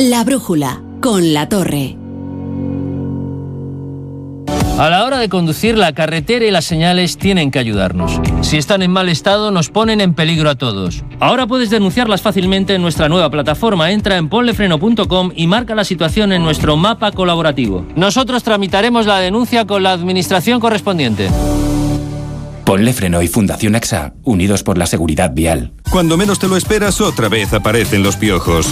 La Brújula, con La Torre. A la hora de conducir, la carretera y las señales tienen que ayudarnos. Si están en mal estado, nos ponen en peligro a todos. Ahora puedes denunciarlas fácilmente en nuestra nueva plataforma. Entra en ponlefreno.com y marca la situación en nuestro mapa colaborativo. Nosotros tramitaremos la denuncia con la administración correspondiente. Ponle Freno y Fundación AXA, unidos por la seguridad vial. Cuando menos te lo esperas, otra vez aparecen los piojos.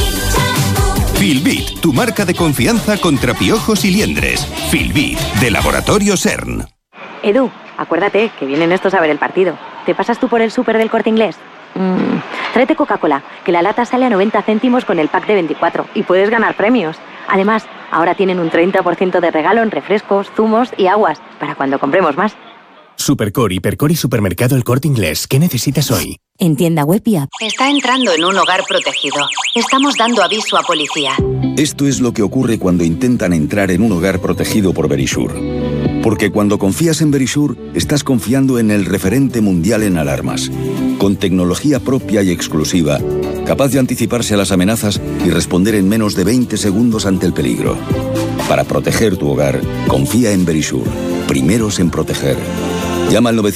Filbit, tu marca de confianza contra piojos y liendres. Filbit, de Laboratorio CERN. Edu, acuérdate que vienen estos a ver el partido. ¿Te pasas tú por el súper del Corte Inglés? Tráete Coca-Cola, que la lata sale a 90 céntimos con el pack de 24 y puedes ganar premios. Además, ahora tienen un 30% de regalo en refrescos, zumos y aguas, para cuando compremos más. Supercor, Hipercor y Supermercado El Corte Inglés. ¿Qué necesitas hoy? En tienda web y app. Está entrando en un hogar protegido. Estamos dando aviso a policía. Esto es lo que ocurre cuando intentan entrar en un hogar protegido por Verisure. Porque cuando confías en Verisure, estás confiando en el referente mundial en alarmas. Con tecnología propia y exclusiva, capaz de anticiparse a las amenazas y responder en menos de 20 segundos ante el peligro. Para proteger tu hogar, confía en Verisure. Primeros en proteger. Llama al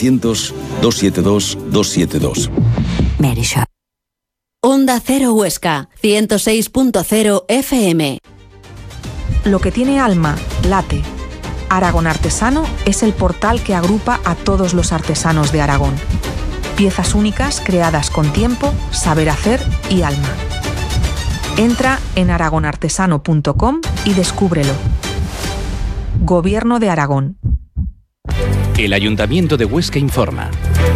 900-272-272. Verisure. Onda Cero Huesca, 106.0 FM. Lo que tiene alma, late. Aragón Artesano es el portal que agrupa a todos los artesanos de Aragón. Piezas únicas creadas con tiempo, saber hacer y alma. Entra en aragonartesano.com y descúbrelo. Gobierno de Aragón. El Ayuntamiento de Huesca informa.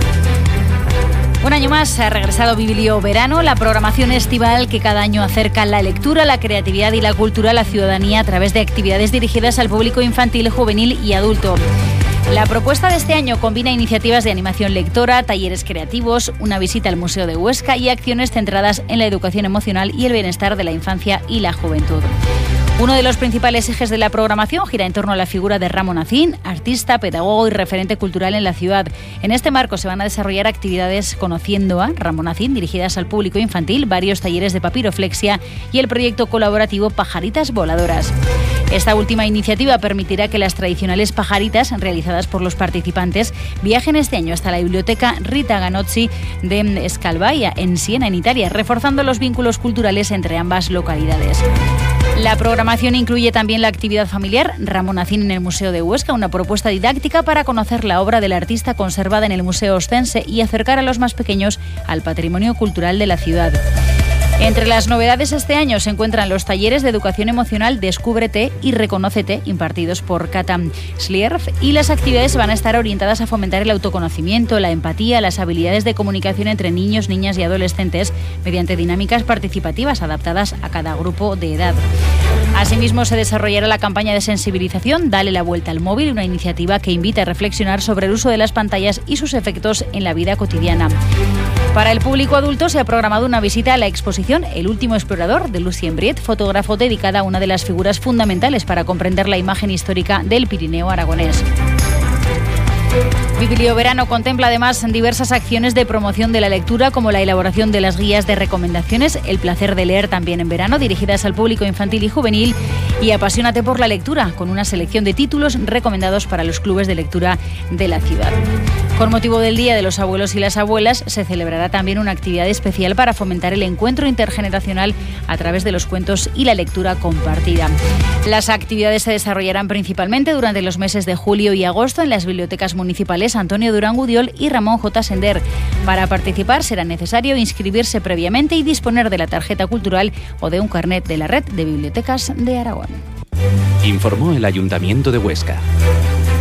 Un año más ha regresado Biblioverano, la programación estival que cada año acerca la lectura, la creatividad y la cultura a la ciudadanía a través de actividades dirigidas al público infantil, juvenil y adulto. La propuesta de este año combina iniciativas de animación lectora, talleres creativos, una visita al Museo de Huesca y acciones centradas en la educación emocional y el bienestar de la infancia y la juventud. Uno de los principales ejes de la programación gira en torno a la figura de Ramón Acín, artista, pedagogo y referente cultural en la ciudad. En este marco se van a desarrollar actividades conociendo a Ramón Acín, dirigidas al público infantil, varios talleres de papiroflexia y el proyecto colaborativo Pajaritas Voladoras. Esta última iniciativa permitirá que las tradicionales pajaritas realizadas por los participantes viajen este año hasta la biblioteca Rita Ganozzi de Scalvaia, en Siena, en Italia, reforzando los vínculos culturales entre ambas localidades. La programación incluye también la actividad familiar Ramón Acín en el Museo de Huesca, una propuesta didáctica para conocer la obra del artista conservada en el Museo Ostense y acercar a los más pequeños al patrimonio cultural de la ciudad. Entre las novedades este año se encuentran los talleres de educación emocional Descúbrete y Reconócete, impartidos por Kata Slierf, y las actividades van a estar orientadas a fomentar el autoconocimiento, la empatía, las habilidades de comunicación entre niños, niñas y adolescentes mediante dinámicas participativas adaptadas a cada grupo de edad. Asimismo, se desarrollará la campaña de sensibilización Dale la vuelta al móvil, una iniciativa que invita a reflexionar sobre el uso de las pantallas y sus efectos en la vida cotidiana. Para el público adulto se ha programado una visita a la exposición El último explorador de Lucien Briet, fotógrafo dedicada a una de las figuras fundamentales para comprender la imagen histórica del Pirineo aragonés. Biblioverano contempla además diversas acciones de promoción de la lectura, como la elaboración de las guías de recomendaciones El placer de leer también en verano, dirigidas al público infantil y juvenil, y Apasionate por la lectura, con una selección de títulos recomendados para los clubes de lectura de la ciudad. Con motivo del Día de los Abuelos y las Abuelas, se celebrará también una actividad especial para fomentar el encuentro intergeneracional a través de los cuentos y la lectura compartida. Las actividades se desarrollarán principalmente durante los meses de julio y agosto en las bibliotecas municipales Antonio Durán Gudiol y Ramón J. Sender. Para participar será necesario inscribirse previamente y disponer de la tarjeta cultural o de un carnet de la Red de Bibliotecas de Aragón. Informó el Ayuntamiento de Huesca.